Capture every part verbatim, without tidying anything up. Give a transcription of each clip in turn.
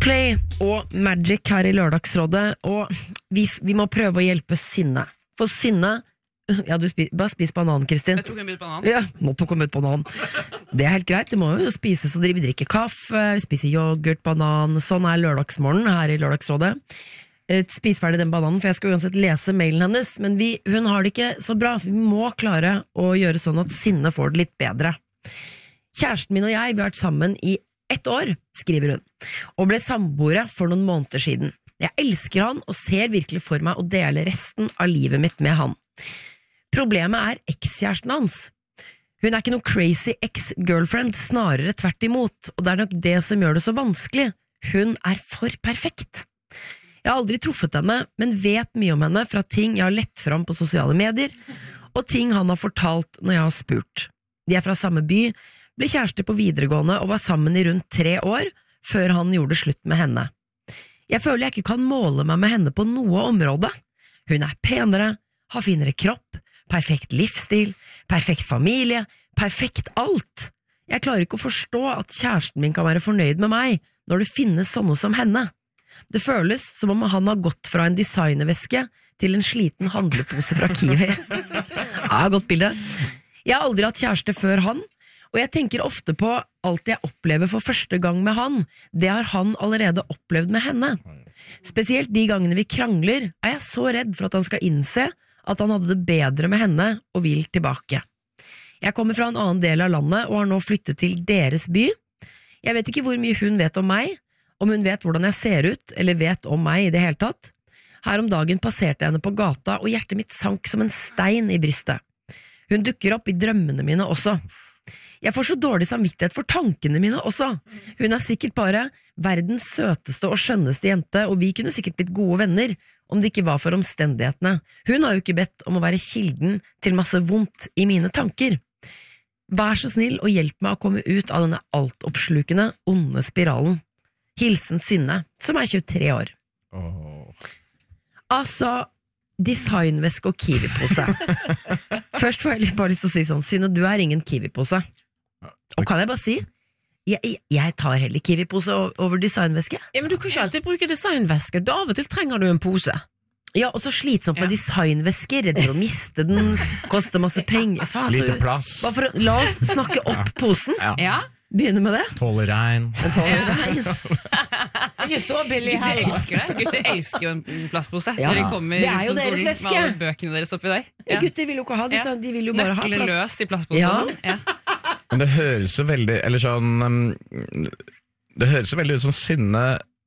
Coldplay og Magic her i Lørdagsrådet, og vi, vi må prøve å hjelpe Synne. For Synne, ja, du spis, bare spis banan, Kristin. Jeg tok en bit banan. Ja, nå tok hun ut banan. Det er helt greit, det må jo spises, og vi drikker kaffe, vi spiser yoghurt, banan, sånn er lørdagsmorgen her i Lørdagsrådet. Spis ferdig den bananen, for jeg skal uansett lese mailen hennes, men vi, hun har det ikke så bra, for vi må klare å gjøre sånn at Synne får det litt bedre. Kjæresten min og jeg, vi har vært sammen i ett år, skriver hun, og ble samboere for noen måneder siden. Jeg elsker han og ser virkelig for meg å dele resten av livet mitt med han. Problemet er ekskjæresten hans. Hun er ikke noe crazy ex-girlfriend, snarere tvert imot, og det er nok det som gjør det så vanskelig. Hun er for perfekt. Jeg har aldri truffet henne, men vet mye om henne fra ting jeg har lett fram på sosiale medier, og ting han har fortalt når jeg har spurt. De er fra samme by, ble kjærester på videregående og var sammen i rundt tre år, før han gjorde slutt med henne. Jeg føler jeg ikke kan måle meg med henne på noe område. Hun er penere, har finere kropp, perfekt livsstil, perfekt familie, perfekt alt. Jeg klarer ikke å forstå at kjæresten min kan være fornøyd med meg når det finnes sånne som henne. Det føles som om han har gått fra en designerveske til en sliten handlepose fra Kiwi. Ja, godt bilde. Jeg har aldri hatt kjæreste før han, og jeg tenker ofte på alt jeg opplever for første gang med han. Det har han allerede opplevd med henne. Spesielt de gangene vi krangler, er jeg så redd for at han skal innse at han hadde det bedre med henne og vil tilbake. Jeg kommer fra en annen del av landet og har nå flyttet til deres by. Jeg vet ikke hvor mye hun vet om meg, om hun vet hvordan jeg ser ut, eller vet om meg i det hele tatt. Her om dagen passerte jeg henne på gata, og hjertet mitt sank som en stein i brystet. Hun dukker opp i drømmene mine også. Jeg får så dårlig samvittighet for tankene mine også. Hun er sikkert bare verdens søteste og skjønneste jente, og vi kunne sikkert blitt gode venner, om det ikke var for omstendighetene. Hun har jo ikke bedt om å være kilden til masse vondt i mine tanker. Vær så snill og hjelp meg å komme ut av denne altoppslukende, onde spiralen. Hilsen Synne, som er tjuetre år. Oh. Altså, designveske og Kiwi-pose. Først får jeg bare lyst til å si sånn, Synne, du er ingen Kiwi-pose. Og kan jeg bare si, jeg, jeg tar heller Kiwi-pose over designveske. Ja, men du kan ikke alltid bruke designveske. Da av og til trenger du en pose. Ja, og så slitsomt med ja. designvesker, redder å miste den, koster masse penger. Faen, Lite plass. Bare for å, la oss snakke opp posen. Ja. ja. Begynne med det. Tåler regn. Tåler regn. Det er ikke så billig her. Gutter elsker det. Gutter elsker jo en plastpose. Ja. Når de kommer det er jo deres skolen, veske. med alle bøkene deres oppi der. Ja. Gutter vil jo ikke ha det, så de vil jo bare Nøkkelen ha plass. løs i plastpose Ja. og sånn. Ja. Men det høres jo veldig, eller sånn, um, det høres jo veldig ut som Synne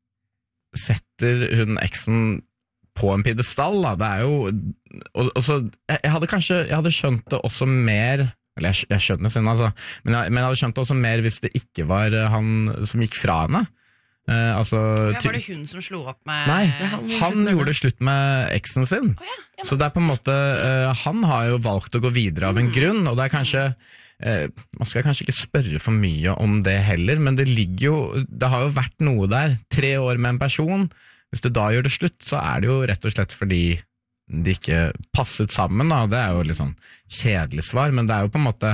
setter hun eksen på en piedestal, da. Det er jo, og, og så, jeg, jeg hadde kanskje, jeg hadde skjønt det også mer, eller jeg, jeg skjønner Synne, altså, men jeg, men jeg hadde skjønt det også mer hvis det ikke var han som gikk fra henne. Uh, altså, ja, var det hun som slo opp med... Nei, han, han gjorde slutt med eksen sin. Oh, ja. Ja, så det er på en måte, uh, han har jo valgt å gå videre av en mm. grunn, og det er kanskje, uh, man skal kanskje ikke spørre for mye om det heller, men det ligger jo, det har jo vært noe der, tre år med en person. Hvis du da gjør det slutt, så er det jo rett og slett fordi de ikke passet sammen, da. Det er jo litt sånn kjedelig svar, men det er jo på en måte,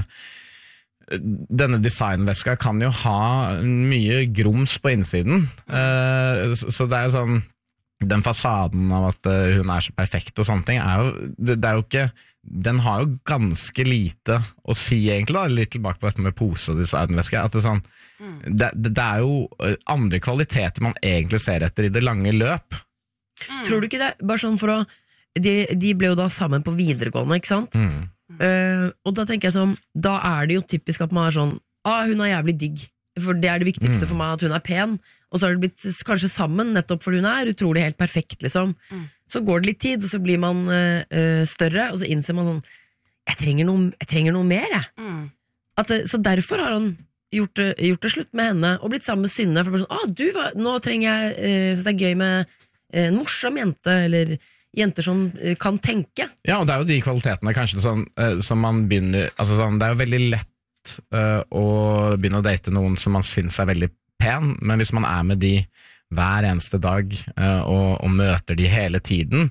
denne designveska kan jo ha mye grums på innsiden, uh, så det er jo sånn, den fasaden av at uh, hun er så perfekt og sånne ting, er jo, det, det er jo ikke, den har jo ganske lite å si egentlig da, litt tilbake på dette med pose og designveske, at det er sånn, mm. det, det, det er jo andre kvaliteter man egentlig ser etter i det lange løp. Mm. Tror du ikke det? Bare sånn for å, de, de ble jo da sammen på videregående, ikke sant? Mm. Uh, og da tenker jeg sånn, da er det jo typisk at man er sånn, ah, hun er jævlig digg, for det er det viktigste mm. for meg, at hun er pen, og så har det blitt kanskje sammen nettopp fordi hun er utrolig helt perfekt liksom. Mm. Så går det litt tid, og så blir man uh, større, og så innser man sånn, jeg trenger noe, jeg trenger noe mer jeg. Mm. At, så derfor har han gjort, gjort det slutt med henne og blitt sammen med Synne, for sånn, ah, du, nå trenger jeg, uh, så det er gøy med uh, en morsom jente, eller jenter som uh, kan tenke. Ja, og det er jo de kvalitetene kanskje sånn, uh, som man begynner, altså sånn, det er jo veldig lett uh, å begynne å date noen som man synes er veldig pen, men hvis man er med de hver eneste dag uh, og, og møter de hele tiden,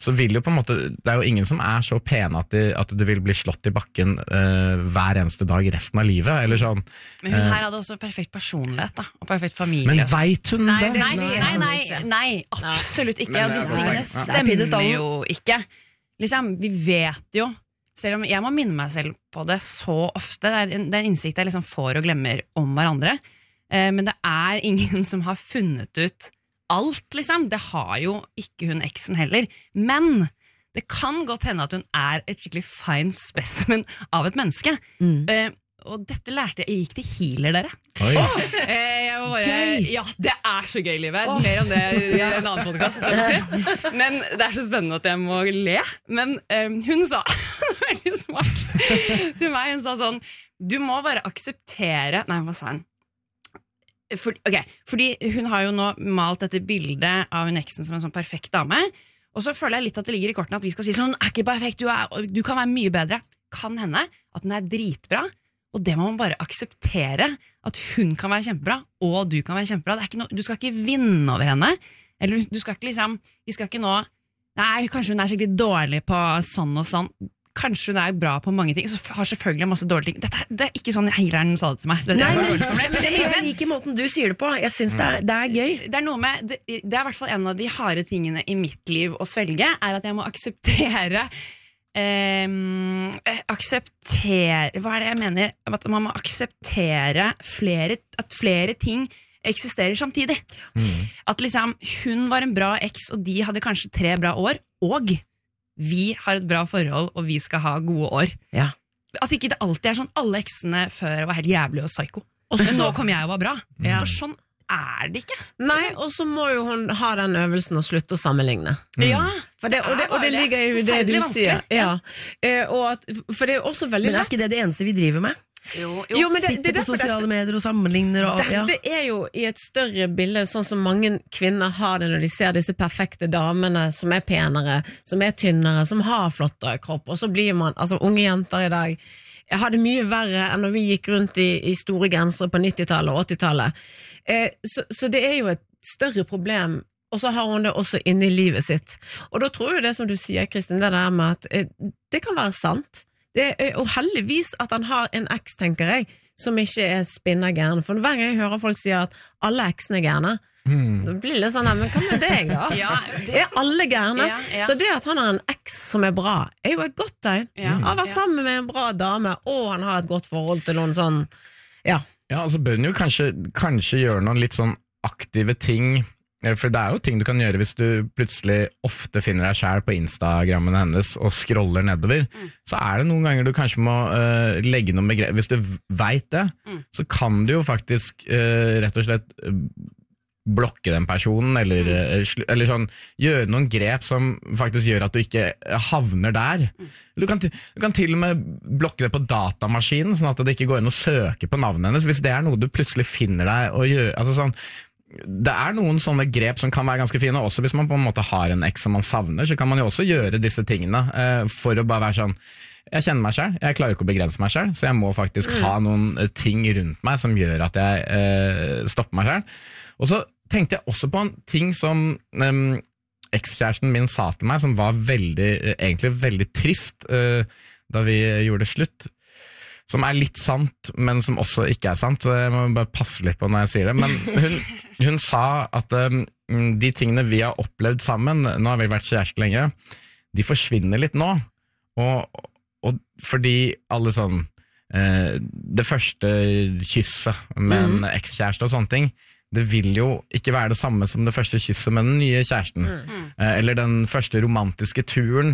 så vil jo på en måte, det er jo ingen som er så pene at, de, at du vil bli slått i bakken uh, hver eneste dag resten av livet, eller sånn. Men hun her hadde også perfekt personlighet da, og perfekt familie. Men vet hun nei, det? Nei, nei, nei, nei, nei, absolutt ikke, Men, og disse nei, tingene stemmer jo ikke. Liksom, vi vet jo, selv om jeg må minne meg selv på det så ofte, det er en, det er en innsikt jeg liksom får og glemmer om hverandre, eh, men det er ingen som har funnet ut alt, liksom. Det har jo ikke hun eksen heller. Men det kan godt hende at hun er et skikkelig fine specimen av et menneske. Mm. Uh, og dette lærte jeg. Jeg gikk til healer, dere. Oi. Oh, uh, jeg var bare, ja, det er så gøy, livet. Oh. Mer om det i en annen podcast. Si. Men det er så spennende at jeg må le. Men um, hun sa, veldig smart, til meg, hun sa sånn, du må bare akseptere, nei, hva sa hun? For, okay, fordi hun har jo nå malt dette bildet av hun eksen som en sånn perfekt dame, og så føler jeg litt at det ligger i kortene at vi skal si sånn, hun er ikke perfekt, du, er, du kan være mye bedre. Kan hende at hun er dritbra, og det må man bare akseptere, at hun kan være kjempebra, og du kan være kjempebra. Det er ikke no, du skal ikke vinne over henne, eller du skal ikke liksom, vi skal ikke nå, nei, kanskje hun er skikkelig dårlig på sånn og sånn, kanskje hun er bra på mange ting, så har selvfølgelig masse dårlige ting. Dette er, det er ikke sånn heileren sa det til meg. Det, nei, det, men, men, men jeg liker måten du sier det på. Jeg synes det er, det er gøy. Det er noe med, det, det er i hvert fall en av de harde tingene i mitt liv å svelge, er at jeg må akseptere um, akseptere, hva er det jeg mener? At man må akseptere flere, at flere ting eksisterer samtidig. Mm. At liksom, hun var en bra eks, og de hadde kanskje tre bra år, og vi har et bra forhold, og vi skal ha gode år. Ja. At ikke det alltid er sånn, alle eksene før var helt jævlig og psyko. Også, men nå kom jeg og var bra. Ja. For sånn er det ikke. Nei, og så må jo hun ha den øvelsen og slutte å sammenligne. Mm. Ja, for det, og, det, og det ligger jo i det du sier. Ja. Ja. Og at, for det er jo også veldig Men er ikke det det eneste vi driver med? Jo, jo. Jo, men det, Sitter det på sosiale dette, medier og sammenligner og, Dette ja. er jo i et større bilde, sånn som mange kvinner har det når de ser disse perfekte damene som er penere, som er tynnere, som har flottere kropp, og så blir man, altså unge jenter i dag jeg hadde mye verre enn når vi gikk rundt i, i store gensere på nittitallet og åttitallet. Eh, så, så det er jo et større problem, og så har hun det også inne i livet sitt. Og da tror jeg det som du sier, Kristin, det der med at eh, det kan være sant. Det er, og heldigvis at han har en eks, tenker jeg, som ikke er spinner gærne. For hver gang jeg hører folk si at alle eksene er gærne, mm. da blir det litt sånn, men hva med deg da? Ja, det er alle gærne. Ja, ja. Så det at han har en eks som er bra, er jo et godt tegn. Ja, han har vært sammen med en bra dame, og han har et godt forhold til noen sånn, ja. Ja, altså bør han jo kanskje, kanskje gjøre noen litt sånn aktive ting. For det er jo ting du kan gjøre hvis du plutselig ofte finner deg selv på Instagrammen hennes og scroller nedover, mm. så er det noen ganger du kanskje må uh, legge noen begrep. Hvis du vet det, mm. så kan du jo faktisk uh, rett og slett uh, blokke den personen, eller, mm. uh, eller sånn, gjøre noen grep som faktisk gjør at du ikke havner der. Mm. Du, kan du kan til og med blokke det på datamaskinen, sånn at det ikke går inn å søke på navnet hennes, hvis det er noe du plutselig finner deg å gjøre, altså sånn. Det er noen sånne grep som kan være ganske fine, også hvis man på en måte har en eks som man savner, så kan man jo også gjøre disse tingene eh, for å bare være sånn, jeg kjenner meg selv, jeg klarer ikke å begrense meg selv, så jeg må faktisk mm. ha noen ting rundt meg som gjør at jeg eh, stopper meg selv. Og så tenkte jeg også på en ting som eh, ekskjæresten min sa til meg, som var veldig, egentlig veldig trist eh, da vi gjorde slutt, som er litt sant, men som også ikke er sant, så jeg må bare passe litt på når jeg sier det. Men hun, hun sa at um, de tingene vi har opplevd sammen, nå har vi vært kjæreste lenge, de forsvinner litt nå. Og, og fordi alle sånn, eh, det første kysset med en ekskjæreste og sånne ting, det vil jo ikke være det samme som det første kysset med den nye kjæresten. Mm. Eh, eller den første romantiske turen.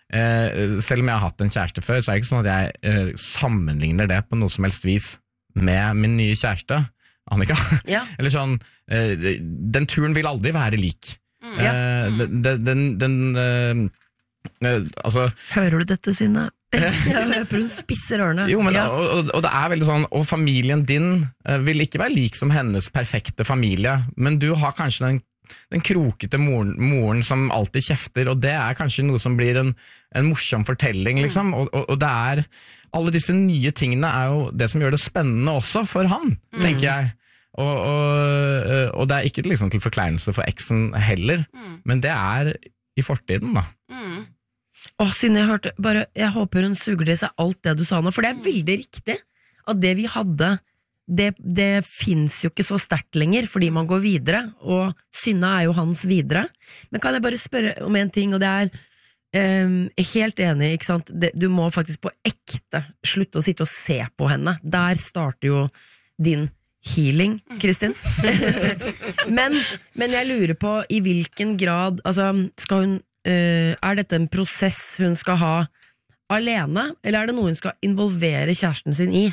Eh, selv om jeg har hatt en kjæreste før, så er det ikke sånn at jeg eh, sammenligner det på noe som helst vis med min nye kjæreste, Annika. Ja. Eller sånn, eh, den turen vil aldri være lik. Mm. Eh, den, den, den eh, eh, altså Hører du dette, Synne? Jeg hører hun spisser ørene. Jo, men, ja. og, og det er veldig sånn, og familien din eh, vil ikke være lik som hennes perfekte familie, men du har kanskje den den krokete moren, moren som alltid kjefter, og det er kanskje noe som blir en, en morsom fortelling, liksom, og, og, og det er, alle disse nye tingene er jo det som gjør det spennende også for han, mm. tenker jeg, og, og, og det er ikke liksom til forkleinelse for eksen heller, mm. men det er i fortiden da. Mm. Åh, Synne, jeg hørte bare, jeg håper hun suger til seg alt det du sa nå, for det er veldig riktig at det vi hadde, det, det finnes jo ikke så sterkt lenger, fordi man går videre, og Synne er jo hans videre. Men kan jeg bare spørre om en ting, og det er, um, jeg er helt enig, ikke sant? Det, du må faktisk på ekte slutte å sitte og se på henne. Der starter jo din healing, Kristin. men, men jeg lurer på i hvilken grad, altså, skal hun, uh, er dette en prosess hun skal ha alene, eller er det noe hun skal involvere kjæresten sin i?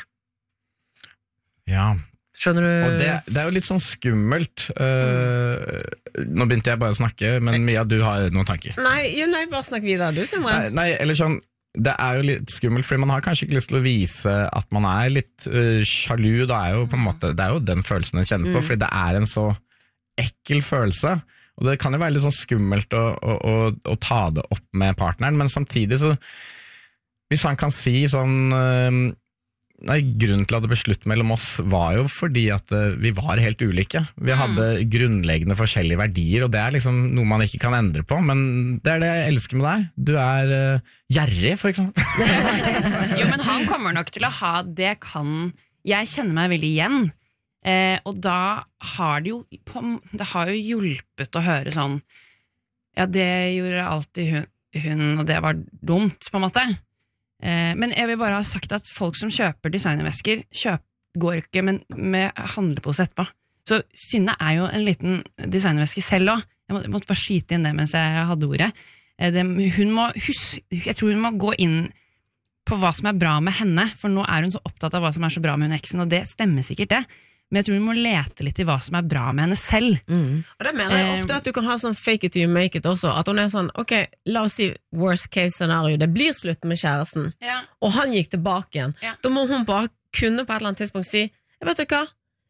Ja. Skjønner du? Og det, det er jo litt sånn skummelt. Uh, nå begynte jeg bare å snakke, men Mia, du har noen tanker. Nei, ja, nei bare snakk videre, du, Sindre. Nei, nei, eller sånn, det er jo litt skummelt, fordi man har kanskje ikke lyst til å vise at man er litt uh, sjalu, da er jo på en måte, det er jo den følelsen jeg kjenner på, Mm. fordi det er en så ekkel følelse, og det kan jo være litt sånn skummelt å, å, å, å ta det opp med partneren, men samtidig så, hvis han kan si sånn, uh, nei, grunnen til at det ble slutt mellom oss var jo fordi at uh, vi var helt ulike. Vi hadde grunnleggende forskjellige verdier, og det er liksom noe man ikke kan endre på, men det er det jeg elsker med deg. Du er uh, gjerrig, for eksempel. Jo, men han kommer nok til å ha det kan Jeg kjenner meg veldig igjen, eh, og da har det jo på, det har jo hjulpet å høre sånn ja, det gjorde alltid hun, hun og det var dumt, på en måte. Eh, men jeg vil bare ha sagt at folk som kjøper designervesker kjøp, går ikke med, med handlepose etterpå. Så Synne er jo en liten designerveske selv også. Jeg måtte, jeg måtte bare skyte inn det mens jeg hadde ordet. Eh, det, hun må huske, jeg tror hun må gå inn på hva som er bra med henne, for nå er hun så opptatt av hva som er så bra med hun eksen, og det stemmer sikkert det. Men jeg tror hun må lete litt i hva som er bra med henne selv. Mm. Og det mener jeg ofte at du kan ha sånn fake it you make it også, at hun er sånn, ok, la oss si worst case scenario, det blir slutt med kjæresten, Ja. og han gikk tilbake igjen. Ja. Da må hun bare kunne på et eller annet tidspunkt si, jeg vet du hva,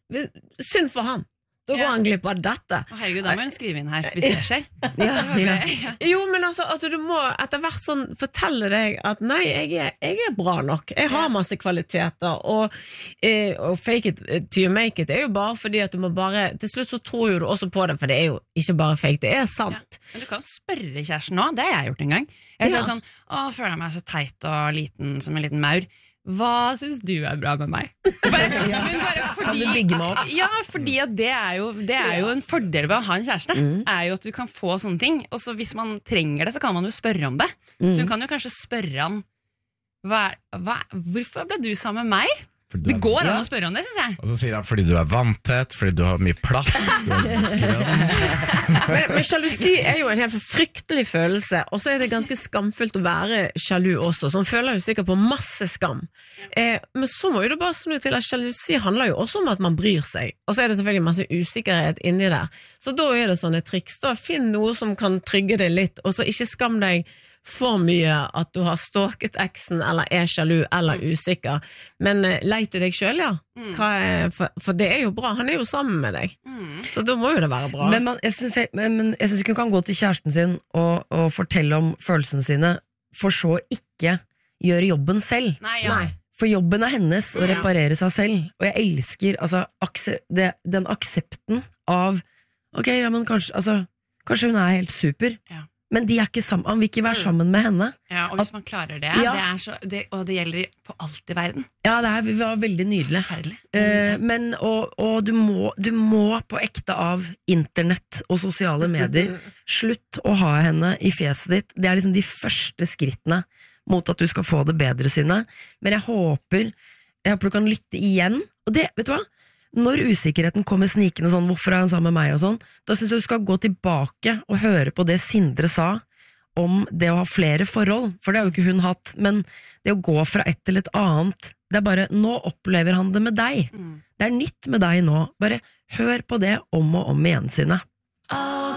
synd for han. Da går Ja. han glipp av dette. Å, herregud, da må hun skrive inn her hvis det skjer. Ja, ja. Jo, men altså, altså du må etter hvert sånn fortelle deg at nei, jeg er, jeg er bra nok. Jeg har masse kvaliteter, og, eh, og fake it to you make it er jo bare fordi at du må bare, til slutt så tror jo du også på det, for det er jo ikke bare fake, det er sant. Men du kan spørre kjæresten nå, det har jeg gjort en gang. Jeg Ja. sier sånn, å, føler jeg meg så teit og liten som en liten maur. Hva synes du er bra med meg? Bare, Ja. men bare fordi, Kan du bygge meg opp? Ja, fordi at det er jo, det er jo en fordel ved å ha en kjæreste. Mm. Er jo at du kan få sånne ting. Og så hvis man trenger det, så kan man jo spørre om det. Mm. Så hun kan jo kanskje spørre han hva, er- hva, hvorfor ble du sammen med meg? Fordi du Det er- går Ja. an å spørre om det, synes jeg. Og så sier han fordi du er vanntett, fordi du har mye plass. Du er grønn. Men, men sjalusi er jo en helt fryktelig følelse, og så er det ganske skamfullt å være sjalu også, så hun føler jo sikkert på masse skam. Eh, men så må jo du bare snu til at sjalusi handler jo også om at man bryr seg, og så er det selvfølgelig masse usikkerhet inni der. Så da er det sånne triks, da finn noe som kan trygge deg litt, og så ikke skam deg for mye at du har stalket eksen, eller er sjalu, eller usikker. Men eh, leit til deg selv, ja. Hva er, for, for det er jo bra, han er jo sammen med deg. Mm. Så da må jo det være bra. Men, man, jeg synes, jeg, men, men jeg synes ikke hun kan gå til kjæresten sin og, og fortelle om følelsene sine, for så ikke gjøre jobben selv. Nei, ja. Nei. For jobben er hennes å Ja. reparere seg selv. Og jeg elsker altså, akse, det, den aksepten av ok, ja, men kanskje, altså, kanskje hun er helt super, Ja. men de er ikke sammen, han vil ikke være Mm. sammen med henne. Ja, og hvis man klarer det, Ja. det er så, det, og det gjelder på alt i verden. Ja, det her var veldig nydelig. Forferdelig. Eh, men, og og du, må, du må på ekte av internett og sosiale medier slutt å ha henne i fjeset ditt. Det er liksom de første skrittene mot at du skal få det bedre, Synne. Men jeg håper, jeg håper du kan lytte igjen. Og det, vet du hva? Når usikkerheten kommer snikende sånn, hvorfor er han sammen med meg og sånn, da synes jeg du skal gå tilbake og høre på det Sindre sa om det å ha flere forhold, for det har jo ikke hun hatt, men det å gå fra ett til et annet, det er bare, nå opplever han det med deg. Mm. Det er nytt med deg nå, bare hør på det om og om igjen, Synne.